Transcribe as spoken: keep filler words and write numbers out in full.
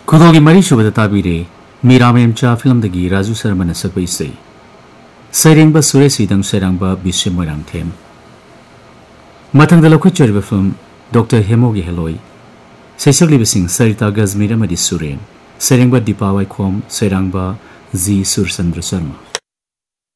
खुदोगी मरी सुबह ताबीरे मीरामेम चा फिल्म दगी राजू शर्मा न सकबा इसै सैरेंबा सुरेश इदंग सैरांबा बिसे मोरांग थेम मथंग द लखु चरिबा फिल्म डॉक्टर हेमोगी हेलोई सैसगलिबा सिंग सरिता गजमीर अमदि सुरेन सैरेंबा दीपा वाइखोम सैरांबा जी सुरचंद्र शर्मा।